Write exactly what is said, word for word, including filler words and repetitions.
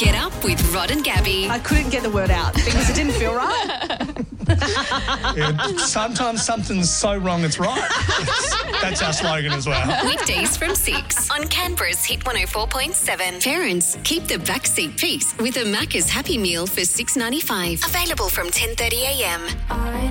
Get Up with Rod and Gabby. I couldn't get the word out because it didn't feel right. Yeah, sometimes something's so wrong it's right. That's our slogan as well. Weekdays from six on Canberra's Hit one oh four point seven. Parents, keep the backseat peace with a Macca's Happy Meal for six ninety-five. Available from ten thirty a m.